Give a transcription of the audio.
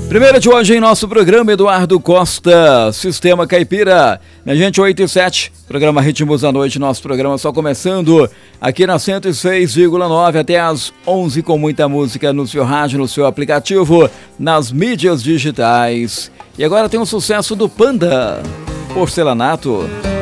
Primeiro de hoje em nosso programa, Eduardo Costa, Sistema Caipira. Minha gente, 8 e 7, programa Ritmos da Noite, nosso programa só começando aqui na 106,9 até às 11 com muita música no seu rádio, no seu aplicativo, nas mídias digitais. E agora tem um sucesso do Panda, Porcelanato.